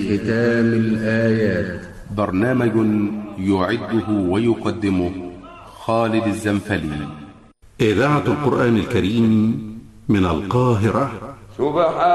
ختام الآيات. برنامج يعده ويقدمه خالد الزنفلي. إذاعة القرآن الكريم من القاهرة. سبحان